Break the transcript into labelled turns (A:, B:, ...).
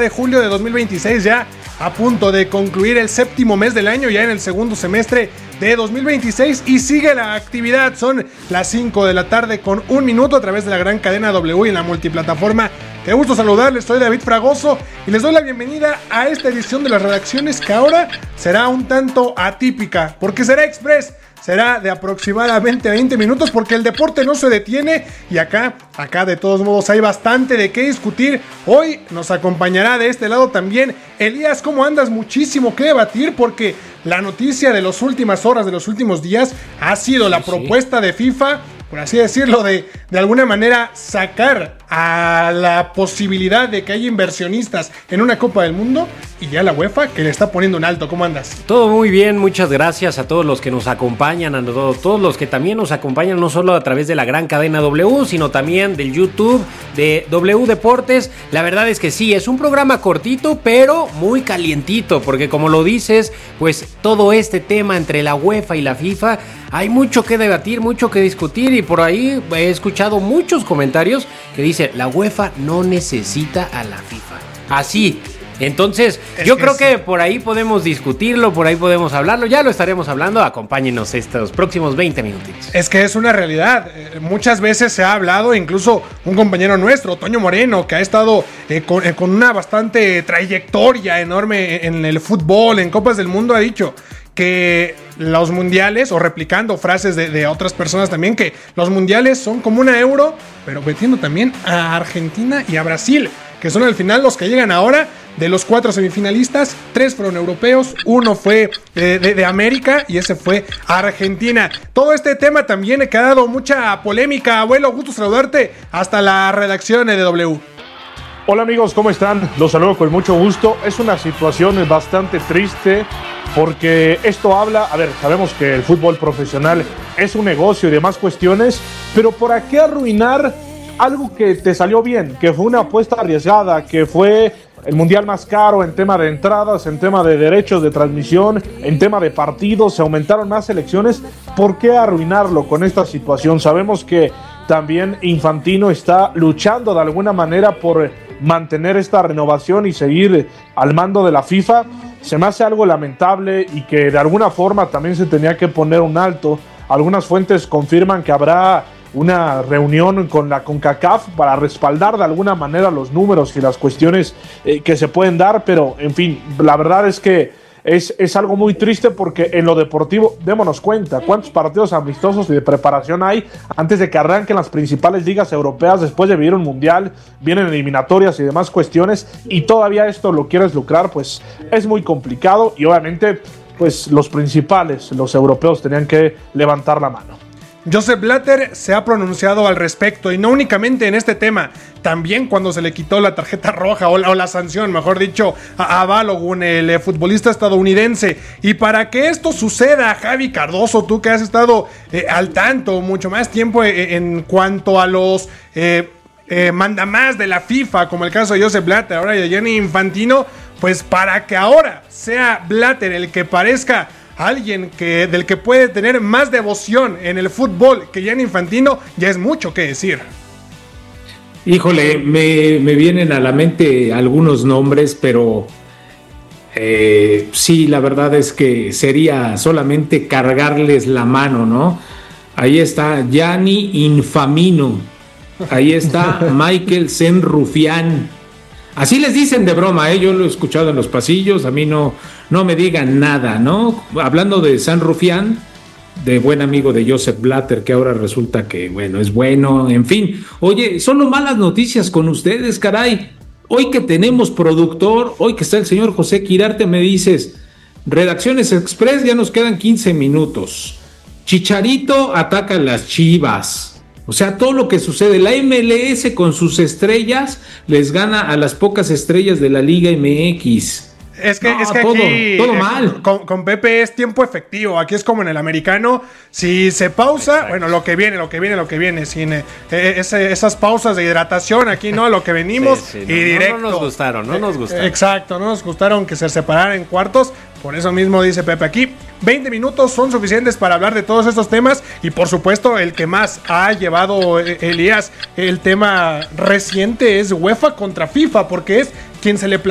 A: de julio de 2026, ya a punto de concluir el séptimo mes del año, ya en el segundo semestre de 2026, y sigue la actividad. Son las 5 de la tarde con 1 minuto a través de la gran cadena W y en la multiplataforma. Qué gusto saludarles, soy David Fragoso y les doy la bienvenida a esta edición de las redacciones, que ahora será un tanto atípica, porque será express. Será de aproximadamente 20 minutos porque el deporte no se detiene y acá de todos modos hay bastante de qué discutir. Hoy nos acompañará de este lado también Elías. ¿Cómo andas? Muchísimo que debatir porque la noticia de las últimas horas, de los últimos días, ha sido la propuesta de FIFA, por así decirlo, de alguna manera sacar a la posibilidad de que haya inversionistas en una Copa del Mundo, y ya la UEFA que le está poniendo un alto. ¿Cómo andas?
B: Todo muy bien, muchas gracias a todos los que nos acompañan, a todos los que también nos acompañan, no solo a través de la gran cadena W, sino también del YouTube de W Deportes. La verdad es que sí, es un programa cortito, pero muy calientito, porque como lo dices, pues todo este tema entre la UEFA y la FIFA, hay mucho que debatir, mucho que discutir, y por ahí he escuchado muchos comentarios que dicen, la UEFA no necesita a la FIFA. Así. Entonces, yo creo que por ahí podemos discutirlo, por ahí podemos hablarlo, ya lo estaremos hablando. Acompáñenos estos próximos 20 minutitos.
A: Es que es una realidad. Muchas veces se ha hablado, incluso un compañero nuestro, Toño Moreno, que ha estado con una bastante trayectoria enorme en el fútbol, en Copas del Mundo, ha dicho que los mundiales, o replicando frases de otras personas también, que los mundiales son como una Euro, pero metiendo también a Argentina y a Brasil, que son al final los que llegan ahora. De los 4 semifinalistas, 3 fueron europeos, 1 fue de América, y ese fue Argentina. Todo este tema también ha dado mucha polémica. Abuelo, gusto saludarte hasta la redacción de W.
C: Hola amigos, ¿cómo están? Los saludo con mucho gusto. Es una situación bastante triste porque esto habla, sabemos que el fútbol profesional es un negocio y demás cuestiones, pero ¿por qué arruinar algo que te salió bien, que fue una apuesta arriesgada, que fue el mundial más caro en tema de entradas, en tema de derechos de transmisión, en tema de partidos, se aumentaron más selecciones? ¿Por qué arruinarlo con esta situación? Sabemos que también Infantino está luchando de alguna manera por mantener esta renovación y seguir al mando de la FIFA. Se me hace algo lamentable y que de alguna forma también se tenía que poner un alto. Algunas fuentes confirman que habrá una reunión con la CONCACAF para respaldar de alguna manera los números y las cuestiones que se pueden dar, pero en fin, la verdad es que es algo muy triste porque en lo deportivo, démonos cuenta cuántos partidos amistosos y de preparación hay antes de que arranquen las principales ligas europeas, después de vivir un mundial, vienen eliminatorias y demás cuestiones, y todavía esto lo quieres lucrar, pues es muy complicado, y obviamente pues los principales, los europeos, tenían que levantar la mano.
A: Joseph Blatter se ha pronunciado al respecto, y no únicamente en este tema, también cuando se le quitó la tarjeta roja o la sanción, mejor dicho, a Balogun, el futbolista estadounidense. Y para que esto suceda, Javi Cardoso, tú que has estado al tanto mucho más tiempo en cuanto a los mandamás de la FIFA, como el caso de Joseph Blatter, ahora de Gianni Infantino, pues para que ahora sea Blatter el que parezca alguien del que puede tener más devoción en el fútbol que Gianni Infantino, ya es mucho que decir.
D: Híjole, me vienen a la mente algunos nombres, pero sí, la verdad es que sería solamente cargarles la mano, ¿no? Ahí está Gianni Infamino, ahí está Michael Senrufián. Así les dicen de broma, yo lo he escuchado en los pasillos, a mí no me digan nada, ¿no? Hablando de San Rufián, de buen amigo de Joseph Blatter, que ahora resulta que, bueno, es bueno, en fin. Oye, solo malas noticias con ustedes, caray. Hoy que tenemos productor, hoy que está el señor José Quirarte, me dices, Redacciones Express, ya nos quedan 15 minutos. Chicharito ataca a las Chivas. O sea, todo lo que sucede, la MLS con sus estrellas les gana a las pocas estrellas de la Liga MX.
A: Es que aquí
D: todo mal.
A: Con Pepe es tiempo efectivo. Aquí es como en el americano. Si se pausa, bueno, lo que viene. Sin esas pausas de hidratación, aquí no, lo que venimos y directo.
B: No nos gustaron.
A: Exacto, no nos gustaron que se separaran en cuartos. Por eso mismo dice Pepe aquí, 20 minutos son suficientes para hablar de todos estos temas. Y por supuesto, el que más ha llevado Elías, el tema reciente es UEFA contra FIFA, porque es quien se le